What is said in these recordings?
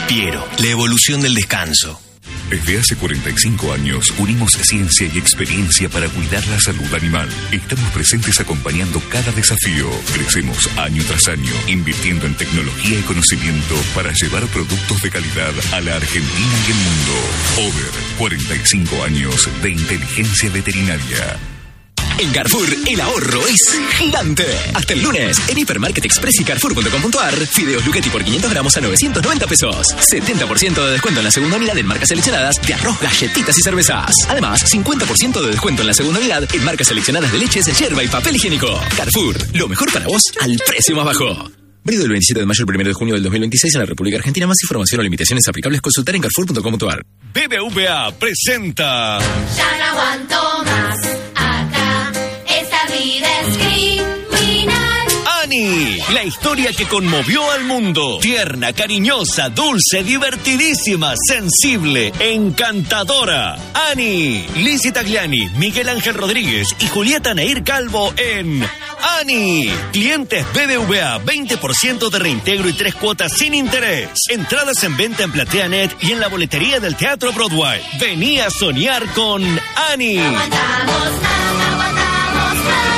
Piero, la evolución del descanso. Desde hace 45 años unimos ciencia y experiencia para cuidar la salud animal. Estamos presentes acompañando cada desafío. Crecemos año tras año, invirtiendo en tecnología y conocimiento para llevar productos de calidad a la Argentina y el mundo. Over, 45 años de inteligencia veterinaria. En Carrefour, el ahorro es gigante. Hasta el lunes, en Hipermarket Express y Carrefour.com.ar, fideos Lucchetti por 500 gramos a 990 pesos. 70% de descuento en la segunda unidad en marcas seleccionadas de arroz, galletitas y cervezas. Además, 50% de descuento en la segunda unidad en marcas seleccionadas de leches, yerba y papel higiénico. Carrefour, lo mejor para vos al precio más bajo. Válido del 27 de mayo al 1 de junio del 2026 en la República Argentina. Más información o limitaciones aplicables consultar en Carrefour.com.ar. BBVA presenta... Ya no aguanto más. Esta vida es criminal. Annie, la historia que conmovió al mundo. Tierna, cariñosa, dulce, divertidísima, sensible, encantadora. Annie, Lizzie Tagliani, Miguel Ángel Rodríguez y Julieta Nair Calvo en Annie. Clientes BBVA, 20% de reintegro y 3 cuotas sin interés. Entradas en venta en PlateaNet y en la boletería del Teatro Broadway. Vení a soñar con Annie. No aguantamos nada, aguantamos más.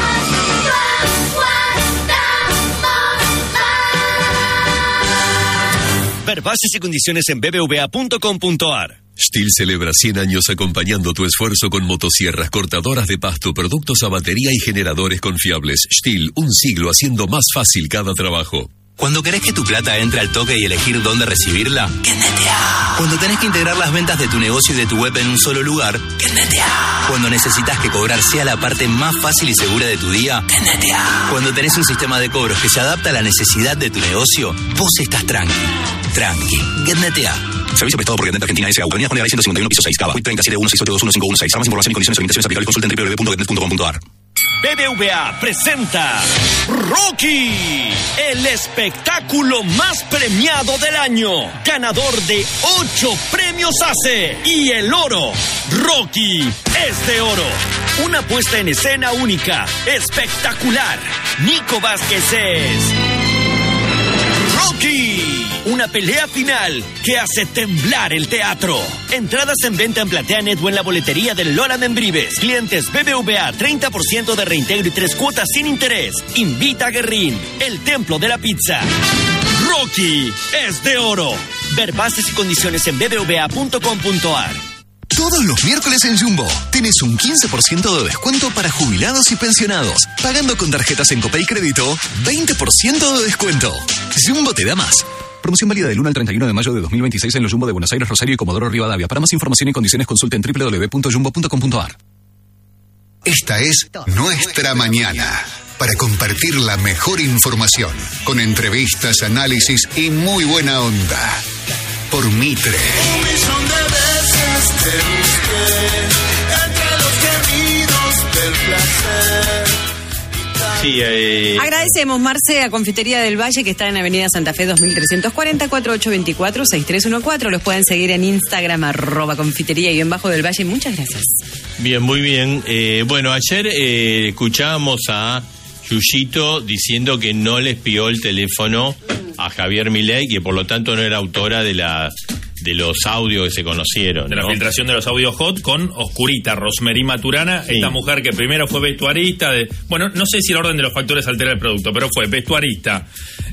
Ver bases y condiciones en bbva.com.ar. STIHL celebra 100 años acompañando tu esfuerzo con motosierras, cortadoras de pasto, productos a batería y generadores confiables. STIHL, un siglo haciendo más fácil cada trabajo. Cuando querés que tu plata entre al toque y elegir dónde recibirla, ¡Kennetea! Cuando tenés que integrar las ventas de tu negocio y de tu web en un solo lugar, ¡Kennetea! Cuando necesitas que cobrar sea la parte más fácil y segura de tu día, ¡Kennetea! Cuando tenés un sistema de cobros que se adapta a la necesidad de tu negocio, vos estás tranqui. Kennetea. Servicio prestado por Getnet Argentina S.A. Avenida Juan de Garay 151, piso 6, Cava. 37168168211516. Más información y condiciones de limitaciones aplicables consulta en www.getnet.com.ar. BBVA presenta Rocky, el espectáculo más premiado del año, ganador de 8 premios ACE y el oro. Rocky es de oro. Una puesta en escena única, espectacular. Nico Vázquez es Rocky. Una pelea final que hace temblar el teatro. Entradas en venta en PlateaNet o en la boletería del Lola Membrives. Clientes BBVA, 30% de reintegro y 3 cuotas sin interés. Invita a Guerrín, el templo de la pizza. Rocky es de oro. Ver bases y condiciones en bbva.com.ar. Todos los miércoles en Jumbo tenés un 15% de descuento para jubilados y pensionados. Pagando con tarjetas en Copay Crédito, 20% de descuento. Jumbo te da más. Promoción válida del 1 al 31 de mayo de 2026 en los Jumbo de Buenos Aires, Rosario y Comodoro Rivadavia. Para más información y condiciones consulte en www.jumbo.com.ar. Esta es nuestra mañana. Para compartir la mejor información, con entrevistas, análisis y muy buena onda. Por Mitre. 1 millón de veces te busqué entre los gemidos del placer. Sí, agradecemos, Marce, a Confitería del Valle, que está en Avenida Santa Fe 2340, 4824-6314. Los pueden seguir en Instagram, @confitería_del Valle. Muchas gracias. Bien, muy bien. Bueno, ayer escuchábamos a Yuyito diciendo que no le espió el teléfono a Javier Milei, que por lo tanto no era autora de los audios que se conocieron, de la filtración de los audios hot con Oscurita, Rosmery Maturana, sí. Esta mujer que primero fue vestuarista, bueno, no sé si el orden de los factores altera el producto, pero fue vestuarista,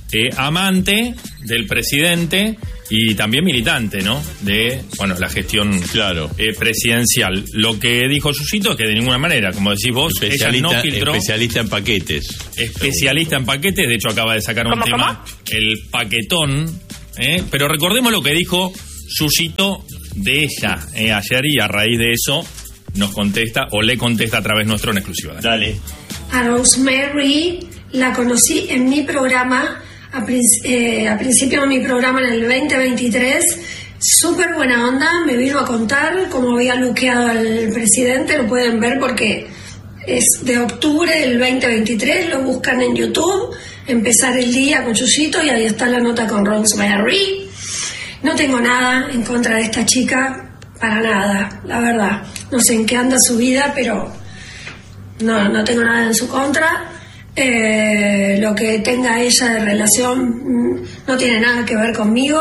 amante del presidente y también militante, ¿no? De, la gestión presidencial. Lo que dijo Yuyito es que de ninguna manera, como decís vos, ella no filtró. Especialista en paquetes. Especialista en paquetes, de hecho acaba de sacar un tema, el paquetón, pero recordemos lo que dijo Yuyito de ella ayer, y a raíz de eso nos contesta o le contesta a través nuestro en exclusiva. Dale. A Rosmery la conocí en mi programa, a principio de mi programa en el 2023. Súper buena onda, me vino a contar cómo había luqueado al presidente. Lo pueden ver porque es de octubre del 2023, lo buscan en YouTube, Empezar el Día con Yuyito, y ahí está la nota con Rosmery. No tengo nada en contra de esta chica, para nada, la verdad. No sé en qué anda su vida, pero no tengo nada en su contra. Lo que tenga ella de relación no tiene nada que ver conmigo.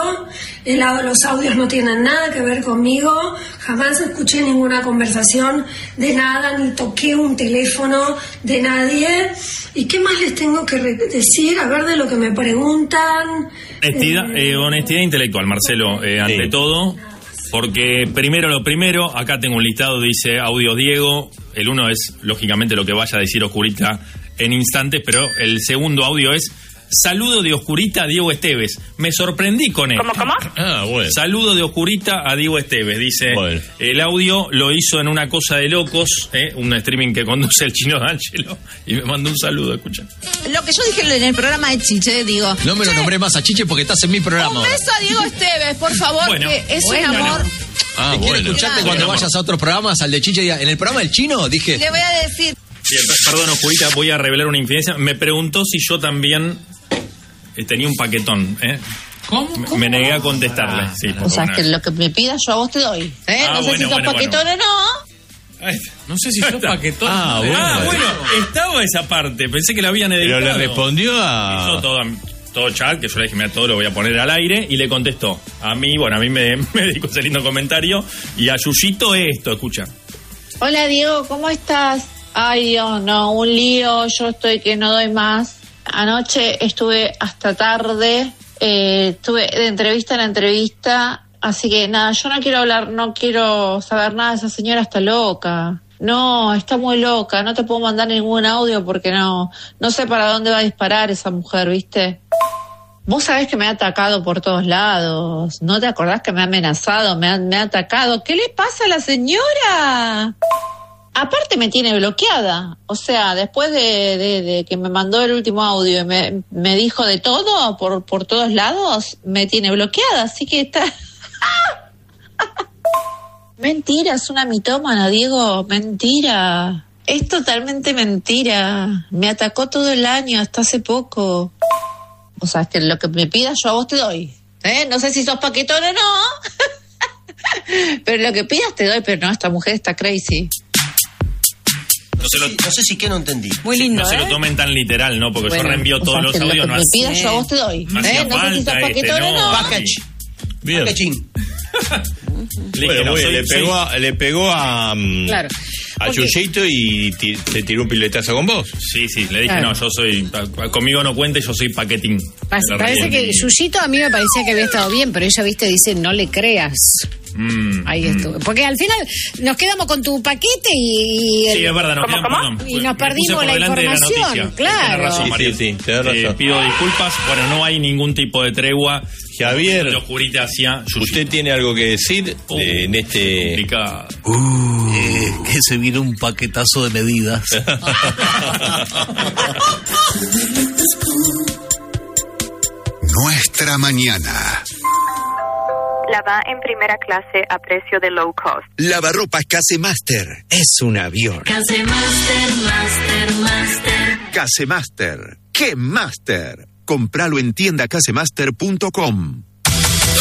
Los audios no tienen nada que ver conmigo. Jamás escuché ninguna conversación de nada, ni toqué un teléfono de nadie. ¿Y qué más les tengo que decir? A ver, de lo que me preguntan. Honestidad intelectual, Marcelo, ante todo. Porque lo primero, acá tengo un listado, dice audio Diego. El uno es, lógicamente, lo que vaya a decir Oscurita en instantes, pero el segundo audio es saludo de Oscurita a Diego Esteves. Me sorprendí con él. ¿Cómo? Bueno. Saludo de Oscurita a Diego Esteves, dice. Bueno. El audio lo hizo en Una Cosa de Locos, un streaming que conduce el Chino D'Angelo, y me mandó un saludo, escucha. Lo que yo dije en el programa de Chiche, digo. No me lo nombré más a Chiche porque estás en mi programa. Un beso a Diego Esteves, por favor, que es un amor. Te quiero escucharte cuando vayas a otros programas, al de Chiche. En el programa del Chino dije... Le voy a decir... Bien, perdón, Oscurita, voy a revelar una infidencia. Me preguntó si yo también tenía un paquetón, ¿Cómo? Me negué a contestarle. Sí, o sea, que lo que me pidas yo a vos te doy. No sé si sos paquetón o no. No sé si sos paquetón. Bueno, estaba esa parte. Pensé que la habían editado. Pero le respondió a... Hizo todo chat, que yo le dije, mira, todo lo voy a poner al aire, y le contestó. A mí me dedicó ese lindo comentario, y a Yuyito esto, escucha. Hola, Diego, ¿cómo estás? Ay, Dios, no, un lío, yo estoy que no doy más. Anoche estuve hasta tarde, estuve de entrevista en entrevista, así que nada, yo no quiero hablar, no quiero saber nada, esa señora está loca. No, está muy loca, no te puedo mandar ningún audio porque no sé para dónde va a disparar esa mujer, ¿viste? Vos sabés que me ha atacado por todos lados, ¿no te acordás que me ha amenazado, me ha atacado? ¿Qué le pasa a la señora? Aparte me tiene bloqueada, o sea, después de que me mandó el último audio y me dijo de todo por todos lados, me tiene bloqueada, así que está... Mentira, es una mitómana, Diego, mentira. Es totalmente mentira. Me atacó todo el año, hasta hace poco. O sea, es que lo que me pidas yo a vos te doy. No sé si sos paquetón o no, pero lo que pidas te doy, pero no, esta mujer está crazy. No sé si que no entendí. Muy lindo, no se lo tomen tan literal, ¿no? Porque yo reenvío todos los audios. Lo que me pidas yo a vos te doy. No sé si sos paquetón o no. Package. Bien. Packaging. Bueno, le pegó a claro, a Yuyito y te tiró un piletazo con vos. Sí, le dije, claro. No, yo soy, conmigo no cuente, yo soy paquetín. Parece que Yuyito a mí me parecía que había estado bien, pero ella, viste, dice, no le creas. Ahí estuvo. Porque al final nos quedamos con tu paquete y sí, es verdad, y nos perdimos la información. Claro. Sí, tenés razón. Pido disculpas, bueno, no hay ningún tipo de tregua. Javier, ¿usted tiene algo que decir en este... que se viene un paquetazo de medidas. Nuestra mañana. Lava en primera clase a precio de low cost. Lavarropas Casemaster. Es un avión. Casemaster, Master. Casemaster. ¡Qué Master! Compralo en tiendacasemaster.com.